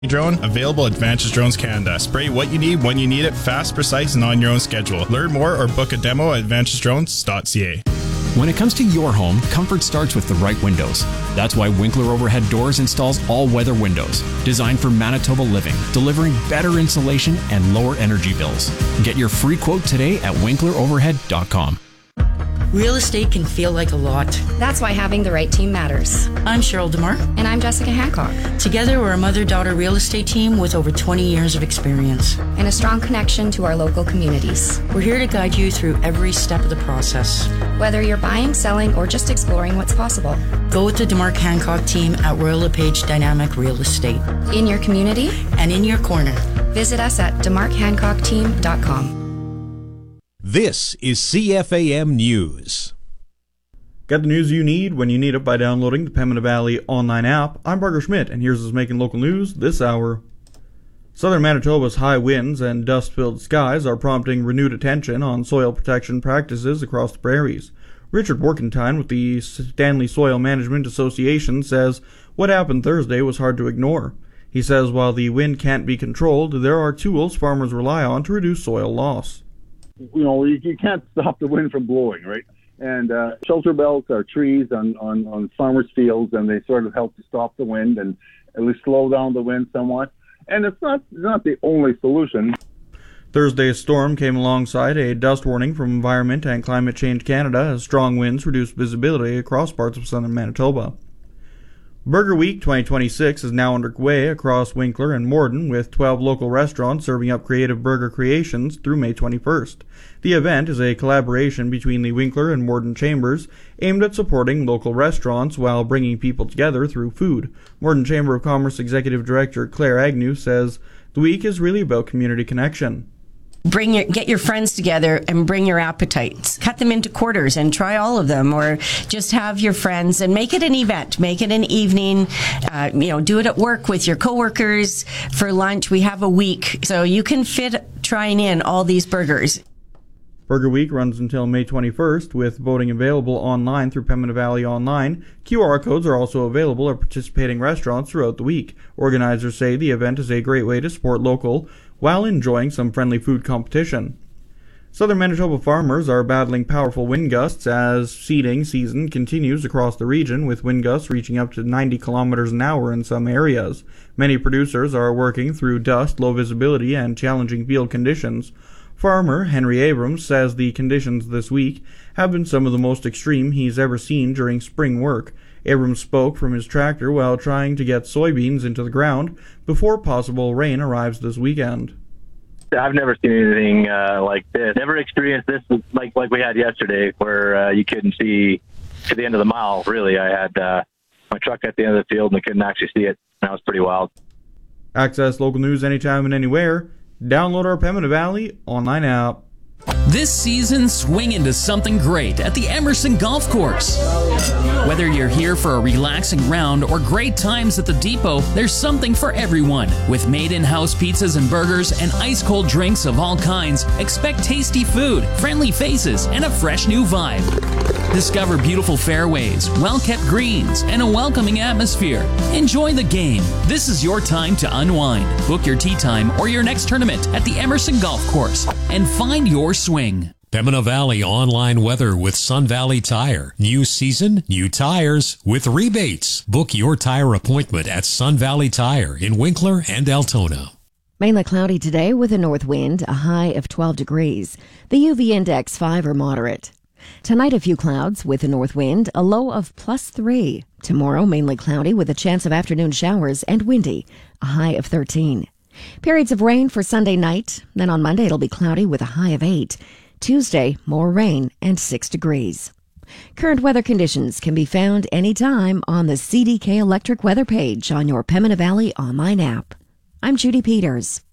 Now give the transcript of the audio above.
Drone available at Vantage Drones Canada. Spray what you need when you need it, fast, precise, and on your own schedule. Learn more or book a demo at vantagedrones.ca. When it comes to your home, comfort starts with the right windows. That's why Winkler Overhead Doors installs all-weather windows, designed for Manitoba living, delivering better insulation and lower energy bills. Get your free quote today at winkleroverhead.com. Real estate can feel like a lot. That's why having the right team matters. I'm Cheryl DeMar. And I'm Jessica Hancock. Together, we're a mother-daughter real estate team with over 20 years of experience. And a strong connection to our local communities. We're here to guide you through every step of the process. Whether you're buying, selling, or just exploring what's possible. Go with the DeMar Hancock team at Royal LePage Dynamic Real Estate. In your community. And in your corner. Visit us at demarchancockteam.com. This is CFAM News. Get the news you need when you need it by downloading the Pembina Valley online app. I'm Parker Schmidt, and here's what's making local news this hour. Southern Manitoba's high winds and dust-filled skies are prompting renewed attention on soil protection practices across the prairies. Richard Workentine with the Stanley Soil Management Association says what happened Thursday was hard to ignore. He says while the wind can't be controlled, there are tools farmers rely on to reduce soil loss. You know, you can't stop the wind from blowing, right? And shelter belts are trees on farmers' fields, and they sort of help to stop the wind and at least slow down the wind somewhat. And it's not the only solution. Thursday's storm came alongside a dust warning from Environment and Climate Change Canada as strong winds reduced visibility across parts of southern Manitoba. Burger Week 2026 is now underway across Winkler and Morden, with 12 local restaurants serving up creative burger creations through May 21st. The event is a collaboration between the Winkler and Morden Chambers, aimed at supporting local restaurants while bringing people together through food. Morden Chamber of Commerce Executive Director Claire Agnew says the week is really about community connection. Get your friends together and bring your appetites. Cut them into quarters and try all of them, or just have your friends and make it an event. Make it an evening. Do it at work with your coworkers for lunch. We have a week, so you can fit trying in all these burgers. Burger Week runs until May 21st, with voting available online through Pembina Valley Online. QR codes are also available at participating restaurants throughout the week. Organizers say the event is a great way to support local while enjoying some friendly food competition. Southern Manitoba farmers are battling powerful wind gusts as seeding season continues across the region, with wind gusts reaching up to 90 kilometers an hour in some areas. Many producers are working through dust, low visibility, and challenging field conditions. Farmer Henry Abrams says the conditions this week have been some of the most extreme he's ever seen during spring work. Abrams spoke from his tractor while trying to get soybeans into the ground before possible rain arrives this weekend. I've never seen anything like this. Never experienced this like we had yesterday, where you couldn't see to the end of the mile, really. I had my truck at the end of the field and I couldn't actually see it. That was pretty wild. Access local news anytime and anywhere. Download our Pembina Valley online app. This season, swing into something great at the Emerson Golf Course. Whether you're here for a relaxing round or great times at the depot, there's something for everyone. With made-in-house pizzas and burgers and ice-cold drinks of all kinds, expect tasty food, friendly faces, and a fresh new vibe. Discover beautiful fairways, well-kept greens, and a welcoming atmosphere. Enjoy the game. This is your time to unwind. Book your tee time or your next tournament at the Emerson Golf Course and find your swing. Pembina Valley online weather with Sun Valley Tire. New season, new tires with rebates. Book your tire appointment at Sun Valley Tire in Winkler and Altona. Mainly cloudy today with a north wind, a high of 12 degrees. The UV index 5 or moderate. Tonight, a few clouds with a north wind, a low of +3. Tomorrow, mainly cloudy with a chance of afternoon showers and windy, a high of 13. Periods of rain for Sunday night. Then on Monday, it'll be cloudy with a high of 8. Tuesday, more rain and 6 degrees. Current weather conditions can be found anytime on the CDK Electric weather page on your Pembina Valley online app. I'm Judy Peters.